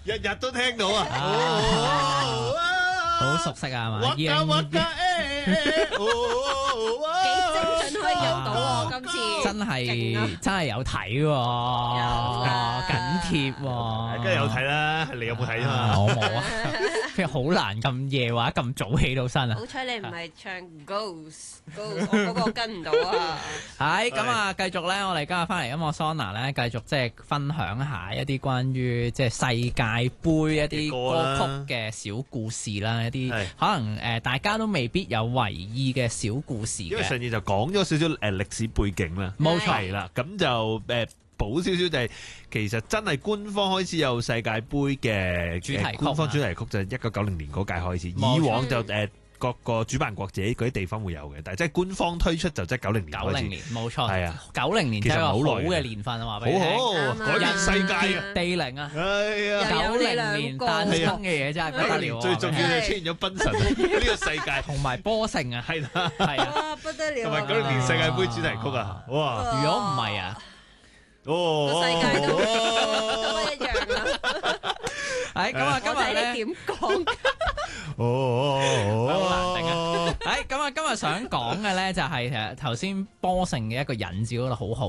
日日都聽到啊！ 好熟悉啊，係嘛？ 幾精準可以用到喎，今次真係有睇喎，緊貼喎， 梗係有睇啦，你有冇睇啊？ 我冇啊，佢好難咁夜或者咁早起到身啊。 好彩你唔係唱 Ghost，我嗰個跟唔到啊。 係咁啊，繼續咧，我哋今日翻嚟音樂桑拿咧，繼續即係分享下一啲關於即係世界盃一啲歌曲嘅小故事啦，一啲可能大家都未必有為意嘅小故事嘅。 因為上次就講咗少少歷史背景啦， 冇錯係啦，咁就補少少就係其實真係官方開始有世界盃嘅主題曲， 官方主題曲就係1990年嗰屆開始，以往就各個主辦國自己嗰啲地方會有嘅，但係即係官方推出就即係90年開始。 90年冇錯， 係啊 90年真係一個好嘅年份啊，話俾你聽， 好改變世界嘅地靈啊！90年誕生嘅嘢真係不得了， 最重要係出現咗賓神呢個世界， 同埋波城啊， 係啦， 係啊， 不得了， 同埋90年世界盃主題曲啊，哇！ 如果唔係啊， 個世界都一樣啊！ 係咁啊，今日咧點講？ 好難定啊！咁啊，今日想講嘅咧就係其實頭先波城嘅一個引子嗰度好好